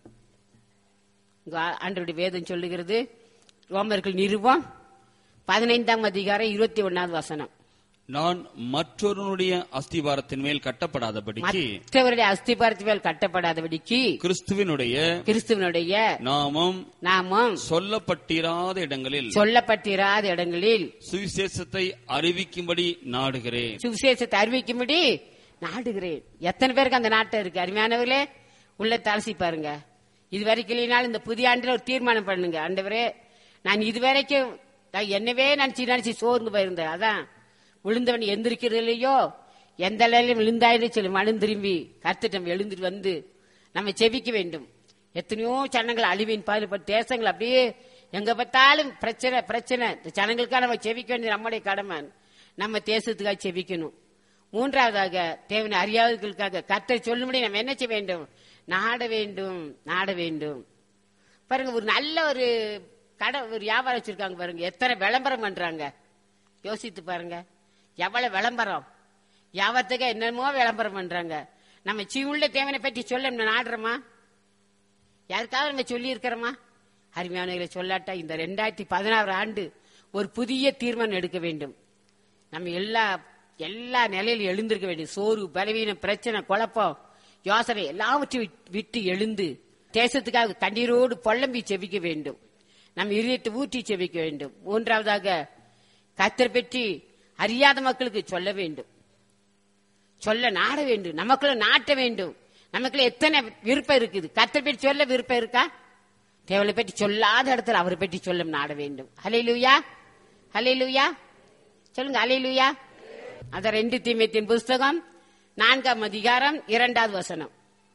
ஆண்டவருடைய வேதம் சொல்லுகிறது. ரோமர்கள் நிருபம் பதினைந்தாம் அதிகாரம் இருபத்தி ஒன்னாவது வசனம். நான் மற்றொருடைய அஸ்திபாரத்தின் மேல் கட்டப்படாதபடிக்கு மற்றவருடைய அஸ்திபாரத்தின் மேல் கட்டப்படாதபடிக்கு கிறிஸ்துவினுடைய கிறிஸ்துவனுடைய நாமம் நாமம் சொல்லப்பட்டிராத இடங்களில் சொல்லப்பட்டிராத இடங்களில் சுவிசேஷத்தை அறிவிக்கும்படி நாடுகிறேன். சுவிசேஷத்தை அறிவிக்கும்படி நாடுகிறேன். எத்தனை பேருக்கு அந்த நாட்டம் இருக்கு? அருமையானவர்களே, உள்ள தலசி பாருங்க. இது வரைக்கும் இல்லைனாலும் இந்த புதிய ஆண்டுல ஒரு தீர்மானம் பண்ணுங்க. ஆண்டவரே, நான் இதுவரைக்கும் என்னவே நினைச்சு நினைச்சு சோர்ந்து போயிருந்தேன். அதான் விழுந்தவன் எந்திரிக்கிறது இல்லையோ, எந்த நிலையிலும் விழுந்தாயிரம் சொல்லி மனம் திரும்பி கர்த்தரிடம் எழுந்துட்டு வந்து நம்ம செபிக்க வேண்டும். எத்தனையோ சனங்கள் அழிவின் பாதுகாப்பு தேசங்கள் அப்படியே எங்க பார்த்தாலும் பிரச்சனை பிரச்சனை. இந்த சனங்களுக்காக நம்ம செபிக்க வேண்டிய நம்முடைய கடமை. நம்ம தேசத்துக்காக செபிக்கணும். மூன்றாவதாக தேவனை அறியாதவர்களுக்காக கர்த்தரை சொல்லும்படி நம்ம என்ன செய்ய வேண்டும்? நாட வேண்டும், நாட வேண்டும். பாருங்க, ஒரு நல்ல ஒரு கடை ஒரு வியாபாரம் வச்சிருக்காங்க பாருங்க, எத்தனை விளம்பரம் பண்றாங்க. யோசித்து பாருங்க, எவ்வளவு விளம்பரம். வியாபாரத்துக்கு என்னமோ விளம்பரம் பண்றாங்க. நம்ம சீவுள்ள தேவனை பற்றி சொல்ல நம்ம நாடுறோமா? யாருக்காவது நம்ம சொல்லி இருக்கிறோமா? அருமையானவர்களை சொல்லாட்டா இந்த ரெண்டாயிரத்தி பதினாறு ஆண்டு ஒரு புதிய தீர்மானம் எடுக்க வேண்டும். நம்ம எல்லா எல்லா நிலையிலும் எழுந்திருக்க வேண்டும். சோறு, பலவீனம், பிரச்சனை, குழப்பம், யோசனை எல்லாவற்றையும் விட்டு எழுந்து தேசத்துக்காக கண்ணீரோடு பொல்லம்பி செபிக்க வேண்டும். நம்ம இதயத்தை ஊற்றி செபிக்க வேண்டும். மூன்றாவதாக கர்த்தரை பற்றி அறியாத மக்களுக்கு சொல்ல வேண்டும், சொல்ல நாட வேண்டும், நமக்குள்ள நாட்ட வேண்டும். நமக்குள்ள எத்தனை விருப்பம் இருக்குது? கர்த்தரை பற்றி சொல்ல விருப்பம் இருக்கா? தேவனை பற்றி சொல்லாத இடத்துல அவரை பற்றி சொல்ல நாட வேண்டும். ஹல்லேலூயா, ஹல்லேலூயா சொல்லுங்க, ஹல்லேலூயா. அத ரெண்டு தீமோத்தேயுவின் புஸ்தகம் நான்காம் அதிகாரம் இரண்டாவது வசனம்.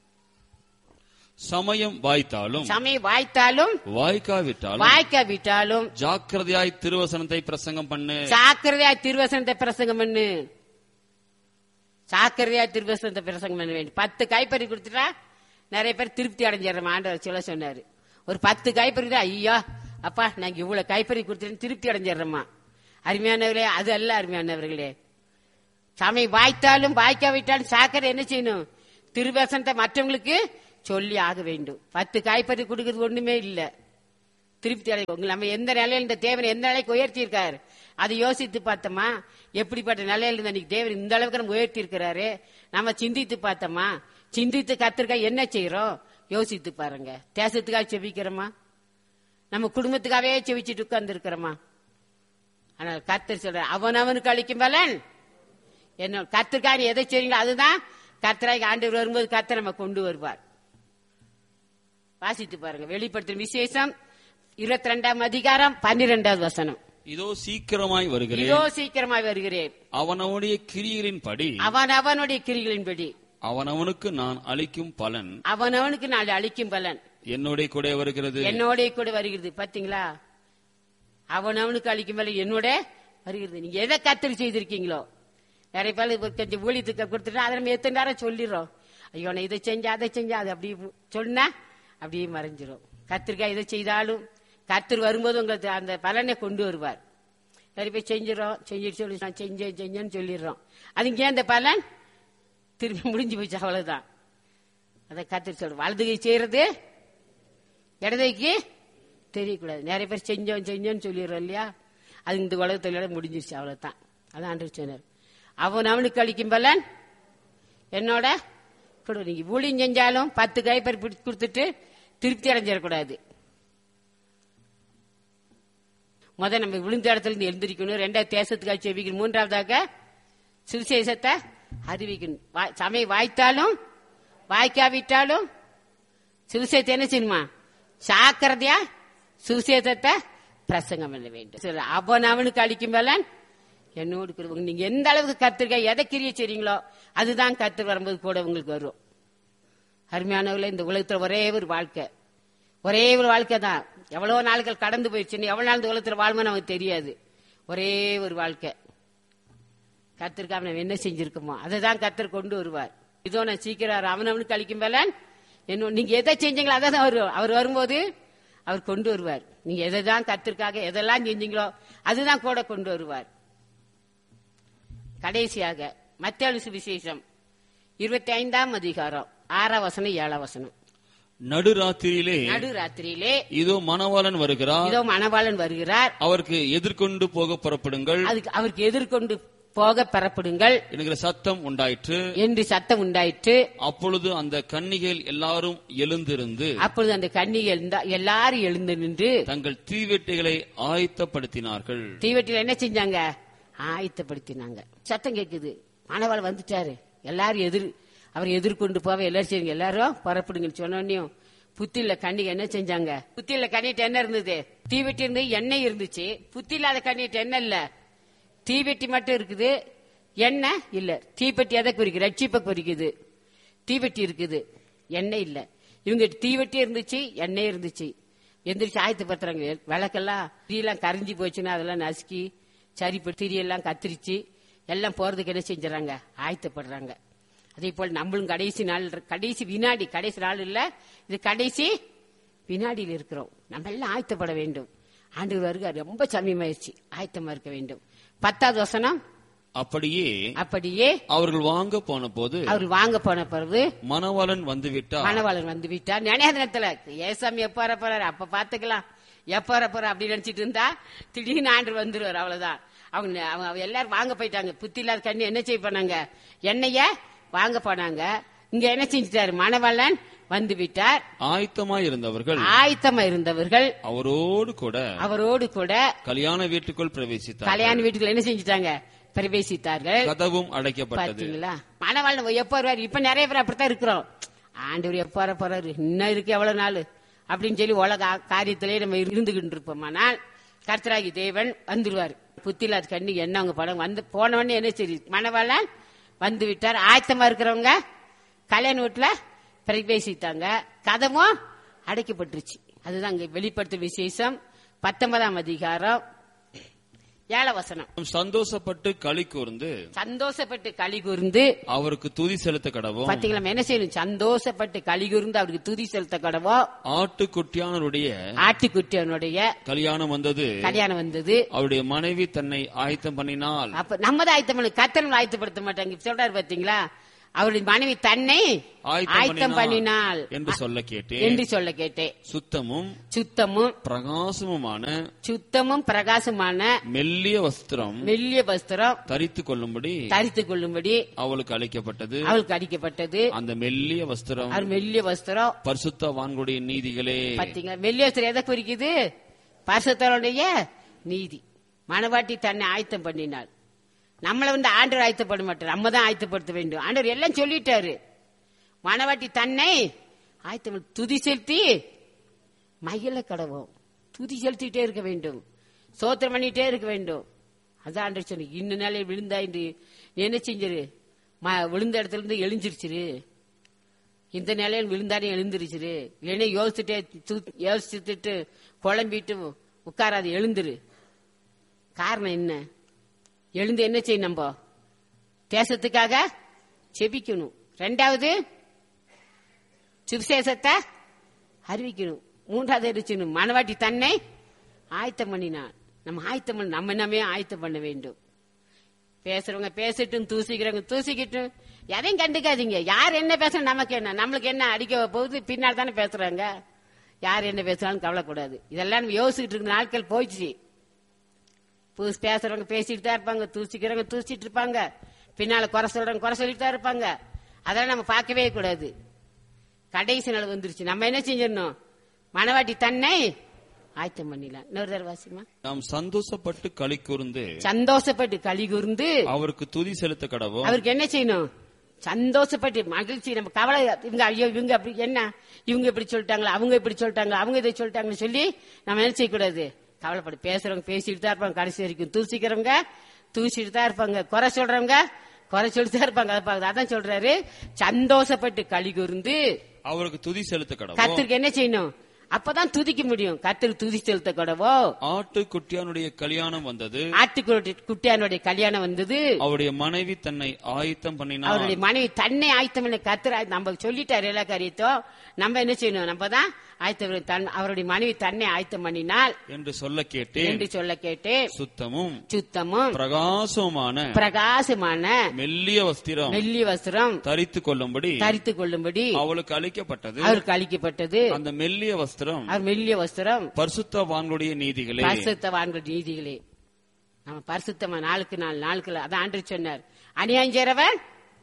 சமயம் வாய்த்தாலும் சமயம் வாய்த்தாலும் வாய்க்காவிட்டாலும் வாய்க்காவிட்டாலும் ஜாக்கிரதையாய் திருவசனத்தை பிரசங்கம் பண்ணு. ஜாக்கிரதையாய் திருவசனத்தை பிரசங்கம் பண்ணு. ஜாக்கிரதையாய் திருவசனத்தை பிரசங்கம் பண்ண வேண்டும். பத்து கைப்பறி கொடுத்துட்டா நிறைய பேர் திருப்தி அடைஞ்சிடறோம். ஆண்டவர் சொல்ல சொன்னாரு, ஒரு பத்து கைப்பறி தான் ஐயா அப்பா நாங்க இவ்வளவு கைப்பறி கொடுத்துட்டு திருப்தி அடைஞ்சிடறோமா? அருமையானவர்களே, அது அல்ல அருமையானவர்களே. சமை வாய்த்தாலும் வாய்க்காவிட்டாலும் சாக்கரை என்ன செய்யணும்? திருவசனத்தை மற்றவங்களுக்கு சொல்லி ஆக வேண்டும். பத்து காய்பறி கொடுக்கறது ஒண்ணுமே இல்ல. திருப்தி அடை நம்ம எந்த நிலையில இந்த தேவன் எந்த நிலைக்கு உயர்த்தி இருக்காரு அதை யோசித்து பார்த்தோமா? எப்படிப்பட்ட நிலையில இருந்த தேவன் இந்த அளவுக்கு நம்ம உயர்த்தி இருக்கிறாரு. நம்ம சிந்தித்து பார்த்தோமா? சிந்தித்து கத்திருக்கா என்ன செய்யறோம் யோசித்து பாருங்க. தேசத்துக்காக செபிக்கிறோமா? நம்ம குடும்பத்துக்காகவே செவிச்சுட்டு உட்கார்ந்து இருக்கிறோமா? ஆனால் கர்த்தர் சொல்ற அவன் அவனுக்கு அளிக்கும் பலன் என்ன. கர்த்தருக்காக எதை செய்றீங்களோ அதுதான் கர்த்தராக ஆண்டவர் வரும்போது கர்த்தர் நம்ம கொண்டு வருவார். வாசித்து பாருங்க. வெளிப்படுத்தும் விசேஷம் இருபத்தி ரெண்டாம் அதிகாரம் பன்னிரெண்டாவது வசனம். இதோ சீக்கிரமாய் வருகிறேன், இதோ சீக்கிரமாய் வருகிறேன். அவனவனுடைய கிரியைகளின்படி அவன் அவனுடைய கிரிகளின்படி அவனவனுக்கு நான் அளிக்கும் பலன் அவனவனுக்கு நான் அளிக்கும் பலன் என்னோட கூட வருகிறது, என்னோட கூட வருகிறது. பாத்தீங்களா? அவனவனுக்கு அளிக்கும் பலன் என்னோட வருகிறது. நீங்க எதை கத்தரி செய்திருக்கீங்களோ, நிறைய பேர் கொஞ்சம் ஊழியத்துக்கு கொடுத்துட்டா அதை நம்ம எத்தனை நேரம் சொல்லிடுறோம். ஐயோ நான் இதை செஞ்சா அதை செஞ்சா அது அப்படி சொன்னா அப்படியே மறைஞ்சிரும். கத்திரிக்காய் இதை செய்தாலும் கத்தர் வரும்போது உங்களுக்கு அந்த பலனை கொண்டு வருவார். நிறைய பேர் செஞ்சிடறோம், செஞ்சுட்டு சொல்லி நான் செஞ்சேன் செஞ்சேன்னு சொல்லிடுறோம். அதுக்கு ஏன் அந்த பலன் திரும்பி முடிஞ்சு போச்சு, அவ்வளவுதான். அதை கத்திரி சொல்ற வலதுகை செய்யறது இடதைக்கு தெரியக்கூடாது. நிறைய பேர் செஞ்சோம் செஞ்சோன்னு சொல்லிடுறோம் இல்லையா? அது இந்த உலகத்தோட முடிஞ்சிருச்சு, அவ்வளவுதான். அதான் ஆண்டவர் சொன்னார், அவன் அவனுக்கு அளிக்கும் பலன் என்னோட கூட. நீங்க ஊழியம் செஞ்சாலும் பத்து கைப்பறி பிடிச்சு கொடுத்துட்டு திருப்தி அடைஞ்சிடக்கூடாது. முத நம்ம விழுந்த இடத்துல இருந்து எழுந்திருக்கணும். ரெண்டாவது தேசத்துக்காக செவிக்கணும். மூன்றாவதாக சுவிசேஷத்தை அறிவிக்கணும். சமயம் வாய்த்தாலும் வாய்க்காவிட்டாலும் சுவிசேஷத்தை என்ன செய்யணுமா? சாக்கிரதையா சுவிசேஷத்தை பிரசங்கம் பண்ண வேண்டும். அவன் அவனுக்கு அளிக்கும் பலன் என்னோடு. நீங்க எந்த அளவுக்கு கத்திருக்க எதை கிரிய செய்றீங்களோ அதுதான் கத்து வரும்போது கூட உங்களுக்கு வரும். அருமையானவர்களே, இந்த உலகத்துல ஒரே ஒரு வாழ்க்கை, ஒரே ஒரு வாழ்க்கை தான். எவ்வளவு நாட்கள் கடந்து போயிடுச்சு, எவ்வளவு நாள் இந்த உலகத்துல வாழ்மை நமக்கு தெரியாது. ஒரே ஒரு வாழ்க்கை. கத்திருக்காம நம்ம என்ன செஞ்சிருக்கோமோ அதை தான் கத்தர் கொண்டு வருவார். இதோ நான் சீக்கிரம் அவனவனுக்கு அளிக்கும் பலன் என்ன. நீங்க எதை செஞ்சீங்களோ அதான் வருவார். அவர் வரும்போது அவர் கொண்டு வருவார். நீங்க எதை தான் கத்திற்காக எதெல்லாம் செஞ்சீங்களோ அதுதான் கூட கொண்டு வருவார். கடைசியாக மத்தேயு சுவிசேஷம் இருபத்தி ஐந்தாம் அதிகாரம் ஆறாம் வசனம் ஏழாம் வசனம். நடுராத்திரியிலே நடுராத்திரியிலே இதோ மணவாளன் வருகிறார், இதோ மணவாளன் வருகிறார், அவருக்கு எதிர்கொண்டு போக புறப்படுங்கள், அதுக்கு அவருக்கு எதிர்கொண்டு போக பெறப்படுங்கள் என்கிற சத்தம் உண்டாயிற்று என்று சத்தம் உண்டாயிற்று. அப்பொழுது அந்த கன்னிகைகள் எல்லாரும் எழுந்திருந்து அப்பொழுது அந்த கன்னிகைகள் எல்லாரும் எழுந்து நின்று தங்கள் தீவெட்டிகளை ஆயத்தப்படுத்தினார்கள். தீவெட்டில என்ன செஞ்சாங்க? ஆயத்தப்படுத்தினாங்க. சத்தம் கேக்குது, மணவாளன் வந்துட்டாரு, எல்லாரும் எதிர் அவர் எதிர்கொண்டு போக எல்லாரும் செய்யுங்க, எல்லாரும் புறப்படுங்கன்னு சொன்னோன்னையும் புத்தில கண்ணிகை என்ன செஞ்சாங்க? புத்தில கண்ணிட்டு என்ன இருந்தது? தீவெட்டி இருந்து எண்ணெய் இருந்துச்சு. புத்தி இல்லாத கண்ணிட்டு என்ன இல்ல? தீவெட்டி மட்டும் இருக்குது, எண்ணெய் இல்ல. தீப்பெட்டி எதை குறிக்குது? ரட்சிப்பை குறிக்குது. தீவெட்டி இருக்குது, எண்ணெய் இல்ல. இவங்க தீவெட்டி இருந்துச்சு, எண்ணெய் இருந்துச்சு. எந்திரிச்சு ஆயத்தப்படுத்துறாங்க. விளக்கெல்லாம் தீயெல்லாம் கரைஞ்சி போச்சுன்னா அதெல்லாம் நசுக்கி சரிப்பட்டு திரியெல்லாம் கத்திரிச்சு எல்லாம் போறதுக்கு என்ன செஞ்சாங்க? ஆயத்தப்படுறாங்க. அதே போல் நம்மளும் கடைசி நாள், கடைசி வினாடி, கடைசி நாள் இல்ல, இது கடைசி வினாடியில் இருக்கிறோம். நம்ம எல்லாம் ஆயத்தப்பட வேண்டும். ஆண்டவர் வருக ரொம்ப சமயமாயிருச்சு, ஆயத்தமா இருக்க வேண்டும். பத்தாவது வசனம். அப்படியே அப்படியே அவர்கள் வாங்க போன போது அவர் வாங்க போன பிறகு மணவாளன் வந்து விட்டார். மணவாளன் வந்து விட்டார். நினையாத நேரத்துல ஏசாமி எப்ப வர போறாரு, அப்ப பாத்துக்கலாம், எப்ப வர போற அப்படின்னு நினைச்சிட்டு இருந்தா திடீர்னு ஆண்டு வந்துருவார். அவ்வளவுதான். அவங்க அவங்க எல்லாரும் வாங்க போயிட்டாங்க. புத்தி இல்லாத கண்ணி என்ன செய்ய போனாங்க? எண்ணெய வாங்க போனாங்க. இங்க என்ன செஞ்சிட்டாரு? மணவாளன் வந்து விட்டார். ஆயத்தமாய் இருந்தவர்கள் ஆயத்தமா இருந்தவர்கள் அவரோடு கூட அவரோடு கூட கல்யாண வீட்டுக்குள் பிரவேசித்தார். கல்யாண வீட்டுக்குள்ள என்ன செஞ்சிட்டாங்க? பிரவேசித்தார்கள். கதவும் அடைக்கப்பட்டது. பாத்தீங்களா? மணவாளன் எப்ப வருவாரு? இப்ப நிறைய பேர் அப்படித்தான் இருக்கிறோம். ஆண்டவர் எப்ப வர போறாரு, இன்னும் இருக்கு எவ்வளவு நாள் அப்படின்னு சொல்லி உலக காரியத்திலே நம்ம இருந்துகிட்டு இருப்போமானால் கர்த்தராகி தேவன் வந்துருவாரு. புத்திலாத கண்ணி என்ன அவங்க படம் வந்து போனவொடனே என்ன சரி மணவாளன் வந்து விட்டார். ஆயத்தமா இருக்கிறவங்க கல்யாண வீட்டுல பிரவேசித்தாங்க. கதவும் அடைக்கப்பட்டுருச்சு. அதுதான் இங்க வெளிப்படுத்தும் விசேஷம் பத்தொன்பதாம் அதிகாரம் ஏழை வசனம். சந்தோஷப்பட்டு களி கூர்ந்து சந்தோஷப்பட்டு களி கூர்ந்து அவருக்கு துதி செலுத்த கடவோம். பாத்தீங்களா என்ன செய்யணும்? சந்தோஷப்பட்டு களி கூர்ந்து அவருக்கு துதி செலுத்த கடவோம். ஆட்டுக்குட்டியானருடைய ஆட்டுக்குட்டியானுடைய கல்யாணம் வந்தது. கல்யாணம் வந்தது. அவருடைய மனைவி தன்னை ஆயத்தம் பண்ணினாள். அப்ப நம்ம தான் ஆயத்தம் பண்ண, கர்த்தர் ஆயத்தப்படுத்த மாட்டாங்க. சொல்றாரு பாத்தீங்களா, அவருடைய மனைவி தன்னை ஆயத்தம் பண்ணினாள் என்று சொல்ல கேட்டேன் என்று சொல்ல கேட்டேன். சுத்தமும் சுத்தமும் பிரகாசமுமான சுத்தமும் பிரகாசமான மெல்லிய வஸ்திரம் மெல்லிய வஸ்திரம் தரித்து கொள்ளும்படி தரித்து கொள்ளும்படி அவளுக்கு அளிக்கப்பட்டது. அவளுக்கு அளிக்கப்பட்டது. அந்த மெல்லிய வஸ்திரம் அவர் மெல்லிய வஸ்திரம் பரிசுத்தவான்களுடைய நீதிகளே. பாத்தீங்களா, மெல்லிய வஸ்திரம் எதை குறிக்குது? பரிசுத்தருடைய நீதி. மணவாட்டி தன்னை ஆயத்தம் பண்ணினாள். நம்மள வந்து ஆண்டவர் ஆயத்தப்பட மாட்டார், நம்ம தான் ஆயத்தப்படுத்த வேண்டும். ஆண்டவர் எல்லாம் சொல்லிட்டாரு. மணவாட்டி தன்னை ஆயத்தம் துதி செலுத்தி மகிழ கடவோம். துதி செலுத்திட்டே இருக்க வேண்டும், சோத்திரம் பண்ணிட்டே இருக்க வேண்டும். அதான் ஆண்டவர் சொன்ன, இன்னும் நாளே விழுந்தா இன்று என்ன செஞ்சிரு, விழுந்த இடத்துல இருந்து எழுஞ்சிருச்சிரு. இந்த நிலையில் விழுந்தானே எழுந்திருச்சிரு. இல்லைன்னா யோசிச்சுட்டே யோசிச்சுட்டு குழம்பிட்டு உட்காராது, எழுந்துரு. காரணம் என்ன? எழுந்து என்ன செய்யணும்? நம்ம தேசத்துக்காக செபிக்கணும். ரெண்டாவது சுவிசேஷத்தை அறிவிக்கணும். மூன்றாவது அறிவிக்கணும், மணவாட்டி தன்னை ஆயத்தம் பண்ணினான். நம்ம ஆயத்தம் பண்ண, நம்ம என்னமே ஆயத்தம் பண்ண வேண்டும். பேசுறவங்க பேசிட்டும், தூசிக்கிறவங்க தூசிக்கிட்டும், எதையும் கண்டுக்காதீங்க. யார் என்ன பேசணும் நமக்கு என்ன? நம்மளுக்கு என்ன அடிக்க போகுது? பின்னால் தானே பேசுறாங்க. யார் என்ன பேசுறாலும் கவலைக்கூடாது. இதெல்லாம் நம்ம யோசிச்சுட்டு இருக்க நாட்கள் போயிடுச்சு. புதுசு பேசுறவங்க பேசிட்டு தான் இருப்பாங்க, தூசிக்கிறவங்க தூசிட்டு இருப்பாங்க, பின்னால குறை சொல்றவங்க குறை சொல்லிட்டு தான் இருப்பாங்க. அதெல்லாம் நம்ம பார்க்கவே கூடாது. கடைசி நாள் வந்துருச்சு. நம்ம என்ன செஞ்சிடணும்? மணவாட்டி தன்னை ஆயத்தம் பண்ணிடலாம். இன்னொரு தடவை வாசிமா. நாம் சந்தோஷப்பட்டு களி கூர்ந்து சந்தோஷப்பட்டு களி கூர்ந்து அவருக்கு துதி செலுத்த கடவோம். அவருக்கு என்ன செய்யணும்? சந்தோஷப்பட்டு மகிழ்ச்சி. நம்ம கவலை, இவங்க ஐயோ இவங்க அப்படி என்ன, இவங்க இப்படி சொல்லிட்டாங்களா, அவங்க இப்படி சொல்லிட்டாங்களா, அவங்க இதை சொல்லிட்டாங்கன்னு சொல்லி நம்ம என்ன செய்யக்கூடாது? கவலைப்படு. பேசுறவங்க பேசிட்டு தான் இருப்பாங்க, கடைசி வரைக்கும் தூசிக்கிறவங்க தூசிட்டு தான் இருப்பாங்க, குறை சொல்றவங்க குறை சொல்லிட்டு தான் இருப்பாங்க. அதை அதான் சொல்றாரு, சந்தோஷப்பட்டு களி கூர்ந்து அவருக்கு துதி செலுத்த கடவோம். கர்த்தருக்கு என்ன செய்யணும்? அப்பதான் துதிக்க முடியும். கர்த்தருக்கு துதி செலுத்த கடவோ. ஆட்டுக்குட்டியானுடைய கல்யாணம் வந்தது. ஆட்டுக்குட்டியானுடைய கல்யாணம் வந்தது. அவருடைய மனைவி தன்னை ஆயத்தம் பண்ணினாள். அவருடைய மனைவி தன்னை ஆயத்தம் பண்ண கர்த்தர் நம்ம சொல்லிட்டாரு எல்லா காரியத்தையும். நம்ம என்ன செய்யணும்? நம்ம தான் ஆயத்தம். அவருடைய மனைவி தன்னை ஆயத்தம் பண்ணினாள் என்று சொல்ல கேட்டேன் என்று சொல்ல கேட்டேன். சுத்தமும் சுத்தமும் பிரகாசமான பிரகாசமான மெல்லிய வஸ்திரம் மெல்லிய வஸ்திரம் தரித்து கொள்ளும்படி தரித்து கொள்ளும்படி அவளுக்கு அளிக்கப்பட்டது. அவருக்கு அளிக்கப்பட்டது. அந்த மெல்லிய வஸ்திரம் அவர் மெல்லிய வஸ்திரம் பரிசுத்தவான்களுடைய நீதிகளே. பரிசுத்தவான்களுடைய நீதிகளே. நம்ம பரிசுத்தமா நாளுக்கு நாள் நாளுக்கு அதான் ஆண்டவர் சொன்னார். அநியாயம் செய்றவன்,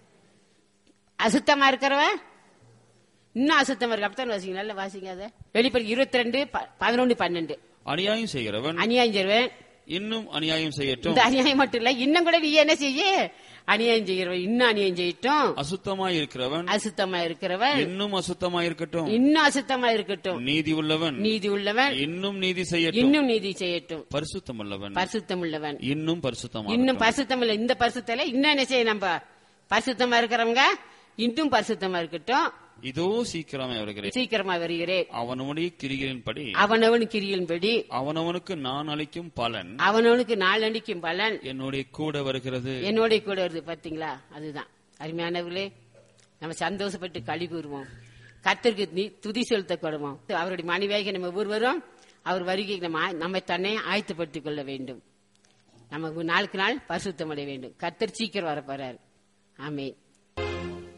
அசுத்தமா இருக்கிறவன் இன்னும் அசுத்தமா இருக்கு. அப்பதான் வாசிங்க, நல்ல வாசிங்க. அதை வெளிப்படை இருபத்தி ரெண்டு பதினொன்னு பன்னெண்டு. அநியாயம் செய்கிறவன் அநியாயம் செய்றவன் இன்னும் அநியாயம் செய்யட்டும். இந்த அநியாயம் மட்டும் இல்ல, இன்னும் கூட நீ என்ன செய்ய? அநியாயம் செய்கிறவன் இன்னும் அநியாயம் செய்யட்டும். அசுத்தமாய் இருக்கிறவன் அசுத்தமா இருக்கிறவன் இன்னும் அசுத்தமாய் இருக்கட்டும். இன்னும் அசுத்தமா இருக்கட்டும். நீதி உள்ளவன் நீதி உள்ளவன் இன்னும் நீதி செய்யட்டும். இன்னும் நீதி செய்யட்டும். பரிசுத்தம் உள்ளவன் பரிசுத்தம் உள்ளவன் இன்னும் பரிசுத்தமா இன்னும் பரிசுத்தம் இல்ல. இந்த பரிசுத்தல இன்னும் என்ன செய்ய? நம்ம பரிசுத்தமா இருக்கிறவங்க இன்னும் பரிசுத்தமா இருக்கட்டும். இதோ சீக்கிரமா வருகிறேன் சீக்கிரமா வருகிறேன். அவனவனுடைய கிரிகளின்படி அவனவன் கிரிகளின்படி அவனவனுக்கு நான் அளிக்கும் பலன் அவனவனுக்கு நான் அளிக்கும் பலன் என்னுடைய கூட வருகிறது. என்னோட கூட வருது. பாத்தீங்களா? அதுதான் அருமையானவர்களே. நம்ம சந்தோஷப்பட்டு களி கூறுவோம், கர்த்தருக்கு துதி செலுத்த கொடுவோம். அவருடைய மனைவியாக நம்ம ஒவ்வொருவரும் அவர் வருகை நம்ம நம்மை தன்னை ஆயத்தப்படுத்திக் கொள்ள வேண்டும். நமக்கு நாளுக்கு நாள் பரிசுத்தம் அடைய வேண்டும். கர்த்தர் சீக்கிரம் வர போறாரு. ஆமென்.